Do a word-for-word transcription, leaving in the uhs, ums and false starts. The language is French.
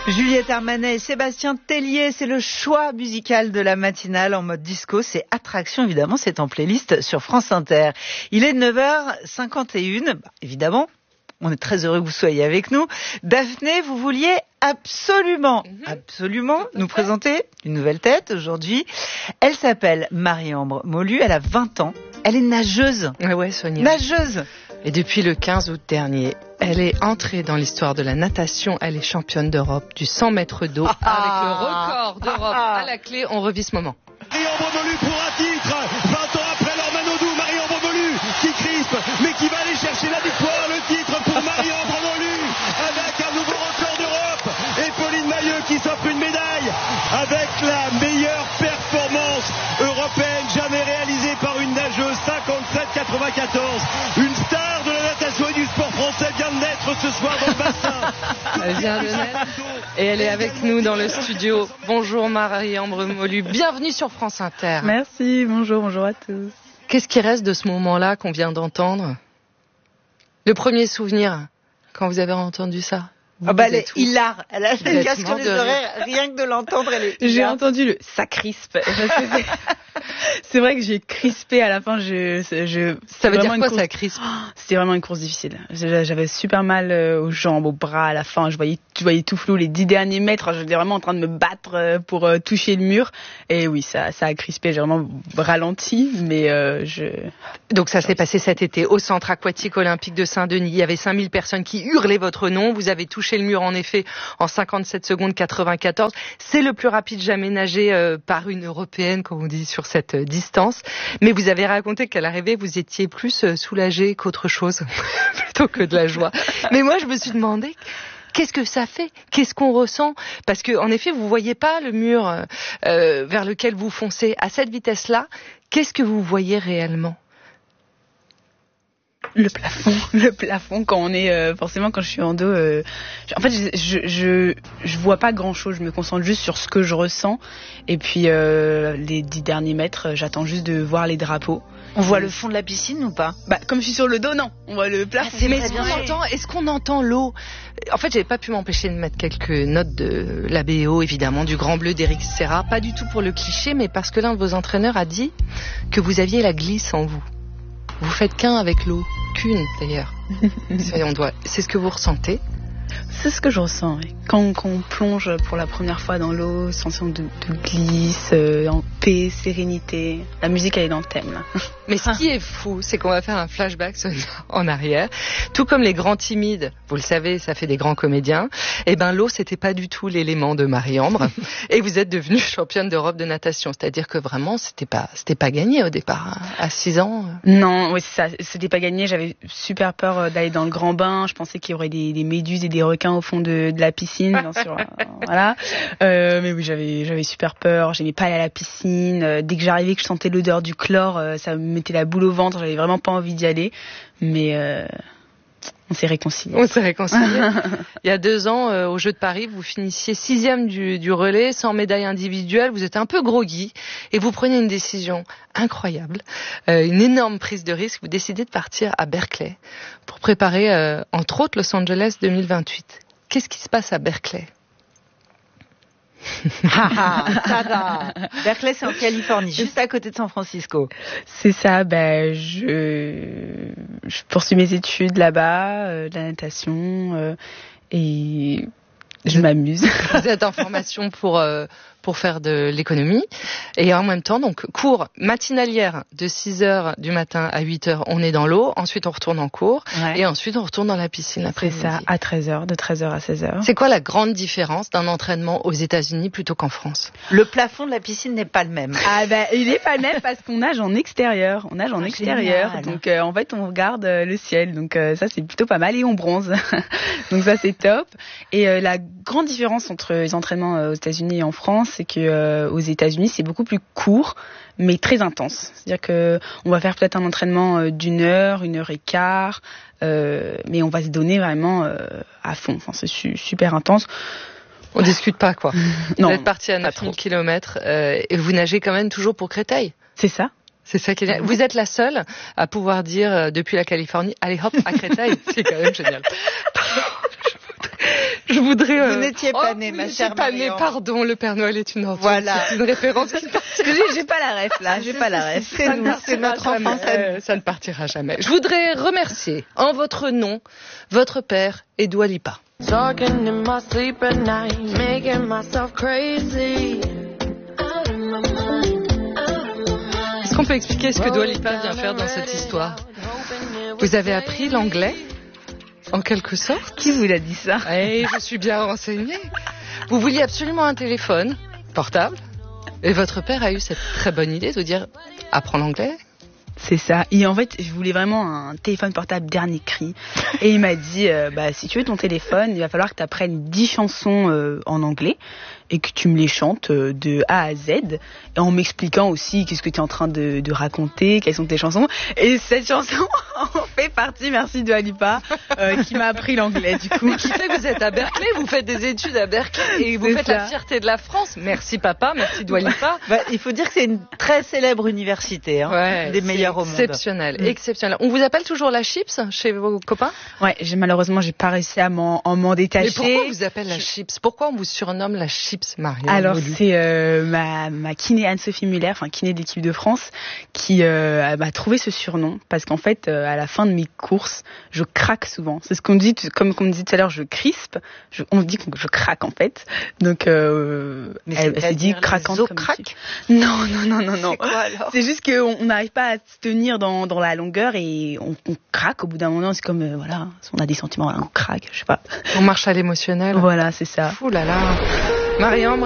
Juliette Armanet et Sébastien Tellier, c'est le choix musical de la matinale en mode disco. C'est Attraction, évidemment, c'est en playlist sur France Inter. Il est neuf heures cinquante et une, bah, évidemment. On est très heureux que vous soyez avec nous. Daphné, vous vouliez absolument, mmh. absolument nous présenter une nouvelle tête aujourd'hui. Elle s'appelle Marie-Ambre Molu, elle a vingt ans. Elle est nageuse. Ouais, ouais, Sonia. Nageuse. Et depuis le quinze août dernier, elle est entrée dans l'histoire de la natation. Elle est championne d'Europe du cent mètres d'eau ah, avec le record d'Europe ah, à la clé. On revit ce moment. Marie-Ambre Molu pour un titre. vingt ans après Laure Manodou, Marie-Ambre Molu qui crispe, mais qui va aller chercher la victoire. Le titre pour Marie-Ambre Molu avec un nouveau record d'Europe. Et Pauline Mailleux qui s'offre une médaille avec la meilleure performance européenne jamais réalisée par une nageuse. cinquante-sept quatre-vingt-quatorze. Une star de la natation et du sport français vient de naître ce soir dans le bassin. Elle vient de naître et elle est avec nous dans le studio. Bonjour Marie-Ambre Molu, bienvenue sur France Inter. Merci, bonjour, bonjour à tous. Qu'est-ce qui reste de ce moment-là qu'on vient d'entendre ? Le premier souvenir, quand vous avez entendu ça ? Ah bah elle est hilar, elle a le casque sur les oreilles, rien que de l'entendre, elle est J'ai entendu le ça crispe. C'est vrai que j'ai crispé à la fin. Je, je, ça veut dire quoi course... ça crispe? C'était vraiment une course difficile. J'avais super mal aux jambes, aux bras à la fin. Je voyais, je voyais tout flou les dix derniers mètres. J'étais vraiment en train de me battre pour toucher le mur. Et oui, ça, ça a crispé. J'ai vraiment ralenti, mais euh, je. Donc ça s'est passé cet été au centre aquatique olympique de Saint-Denis. Il y avait cinq mille personnes qui hurlaient votre nom. Vous avez touché le mur en effet en cinquante-sept secondes quatre-vingt-quatorze. C'est le plus rapide jamais nagé euh, par une européenne, comme on dit, sur cette euh, distance. Mais vous avez raconté qu'à l'arrivée, vous étiez plus euh, soulagé qu'autre chose, plutôt que de la joie. Mais moi, je me suis demandé, qu'est-ce que ça fait ? Qu'est-ce qu'on ressent ? Parce que, en effet, vous voyez pas le mur euh, vers lequel vous foncez à cette vitesse-là. Qu'est-ce que vous voyez réellement ? Le plafond, le plafond quand on est euh, forcément quand je suis en dos. Euh, en fait, je, je je je vois pas grand chose. Je me concentre juste sur ce que je ressens. Et puis euh, les dix derniers mètres, j'attends juste de voir les drapeaux. On voit le fond de la piscine ou pas ? Bah comme je suis sur le dos, non. On voit le plafond. Ah, c'est mais est-ce qu'on entend, est-ce qu'on entend l'eau ? En fait, j'avais pas pu m'empêcher de mettre quelques notes de la B O, évidemment, du Grand Bleu d'Éric Serra. Pas du tout pour le cliché, mais parce que l'un de vos entraîneurs a dit que vous aviez la glisse en vous. Vous faites qu'un avec l'eau, qu'une d'ailleurs. C'est, on doit, c'est ce que vous ressentez ? C'est ce que je ressens, oui. Quand, quand on plonge pour la première fois dans l'eau, sensation de, de glisse, euh, en paix, sérénité. La musique, elle est dans le thème, là. Mais ce qui est fou, c'est qu'on va faire un flashback en arrière. Tout comme les grands timides, vous le savez, ça fait des grands comédiens. Et ben, l'eau, c'était pas du tout l'élément de Marie-Ambre. Et vous êtes devenue championne d'Europe de natation. C'est-à-dire que vraiment, c'était pas, c'était pas gagné au départ. À six ans. Non, oui, c'est ça. C'était pas gagné. J'avais super peur d'aller dans le grand bain. Je pensais qu'il y aurait des, des méduses et des requins au fond de, de la piscine, bien sûr. Voilà. Euh, mais oui, j'avais, j'avais super peur. J'aimais pas aller à la piscine. Euh, dès que j'arrivais, que je sentais l'odeur du chlore, euh, ça me mettait la boule au ventre. J'avais vraiment pas envie d'y aller. Mais euh, on s'est réconciliés. On s'est réconciliés. Il y a deux ans, euh, aux Jeux de Paris, vous finissiez sixième du, du relais, sans médaille individuelle. Vous êtes un peu groggy et vous prenez une décision incroyable, euh, une énorme prise de risque. Vous décidez de partir à Berkeley pour préparer, euh, entre autres, Los Angeles deux mille vingt-huit. Qu'est-ce qui se passe à Berkeley ? Berkeley, c'est en Californie, juste à côté de San Francisco. C'est ça, ben, je, je poursuis mes études là-bas, euh, de la natation, euh, et je m'amuse. Vous êtes en formation pour, euh, pour faire de l'économie. Et en même temps, donc, cours matinalière de six heures du matin à huit heures, on est dans l'eau. Ensuite, on retourne en cours. Ouais. Et ensuite, on retourne dans la piscine après-midi. C'est ça, à treize heures, de treize heures à seize heures. C'est quoi la grande différence d'un entraînement aux États-Unis plutôt qu'en France ? Le plafond de la piscine n'est pas le même. Ah ben, bah, il n'est pas le même parce qu'on nage en extérieur. On nage en ah, extérieur. Génial. Donc, euh, en fait, on regarde euh, le ciel. Donc, euh, ça, c'est plutôt pas mal. Et on bronze. Donc, ça, c'est top. Et euh, la grande différence entre les entraînements euh, aux États-Unis et en France, c'est que euh, aux États-Unis, c'est beaucoup plus court, mais très intense. C'est-à-dire que on va faire peut-être un entraînement euh, d'une heure, une heure et quart, euh, mais on va se donner vraiment euh, à fond. Enfin, c'est su- super intense. On discute pas, quoi. Non, vous êtes parti à neuf mille kilomètres euh, et vous nagez quand même toujours pour Créteil. C'est ça. C'est ça qui est... Vous êtes la seule à pouvoir dire euh, depuis la Californie, allez hop, à Créteil. C'est quand même génial. Je voudrais. Euh... Vous n'étiez pas oh, née, vous ma n'étiez chère pas Marion. née, pardon, le Père Noël est une ordure. Voilà. C'est une référence qui partira. J'ai, j'ai pas la ref là, j'ai pas la ref. C'est nous, c'est notre enfance à nous. Euh, ça ne partira jamais. Je voudrais remercier, en votre nom, votre père et Dua Lipa. Talking in my sleep at night, making myself crazy. Est-ce qu'on peut expliquer ce que Dua Lipa vient faire dans cette histoire? Vous avez appris l'anglais, en quelque sorte? Qui vous a dit ça? Eh, je suis bien renseignée. Vous vouliez absolument un téléphone portable, et votre père a eu cette très bonne idée de vous dire « apprends l'anglais ». C'est ça. Et en fait, je voulais vraiment un téléphone portable dernier cri. Et il m'a dit, euh, bah, si tu veux ton téléphone, il va falloir que tu apprennes dix chansons euh, en anglais et que tu me les chantes euh, de A à Z, et en m'expliquant aussi qu'est-ce que tu es en train de, de raconter, quelles sont tes chansons. Et cette chanson en fait partie, merci Dua Lipa, euh, qui m'a appris l'anglais du coup. Mais qui fait que vous êtes à Berkeley, vous faites des études à Berkeley et vous C'est faites ça. la fierté de la France. Merci papa, merci Dua Lipa. Bah, il faut dire que c'est une très célèbre université, hein, Ouais, des meilleurs au monde. Exceptionnel, Mm. exceptionnel. On vous appelle toujours la chips chez vos copains? Ouais, j'ai, malheureusement, j'ai pas réussi à m'en, en m'en détacher. Mais pourquoi on vous appelle la chips? Pourquoi on vous surnomme la chips, Marion? Alors Bolu c'est euh, ma, ma kiné Anne-Sophie Muller, enfin kiné de l'équipe de France, qui euh, m'a trouvé ce surnom parce qu'en fait euh, à la fin de mes courses, je craque souvent. C'est ce qu'on dit, comme on me dit tout à l'heure, je crispe. Je, on dit que je craque en fait. Donc euh, Mais elle, elle s'est dit craquante comme craque. Non non non non non. C'est quoi alors? C'est juste qu'on n'arrive pas à se tenir dans, dans la longueur et on, on craque au bout d'un moment. C'est comme euh, voilà, on a des sentiments, on craque, je sais pas. On marche à l'émotionnel. Voilà, c'est ça. Ouh là là. Marion,